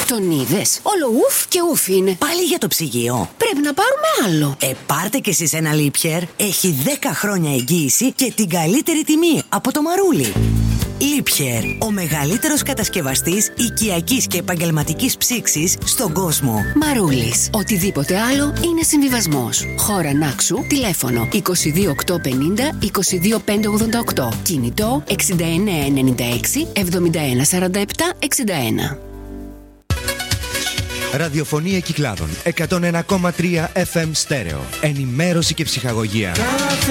Τον είδες? Όλο ουφ και ουφ είναι. Πάλι για το ψυγείο. Πρέπει να πάρουμε άλλο. Πάρτε κι εσείς ένα Liebherr. Έχει 10 χρόνια εγγύηση και την καλύτερη τιμή από το Μαρούλι. Liebherr, ο μεγαλύτερος κατασκευαστής οικιακής και επαγγελματικής ψήξης στον κόσμο. Μαρούλης. Οτιδήποτε άλλο είναι συμβιβασμός. Χώρα Νάξου, τηλέφωνο 22850 22588. Κινητό 6996 7147 61. Ραδιοφωνία Κυκλάδων 101,3 FM στέρεο. Ενημέρωση και ψυχαγωγία.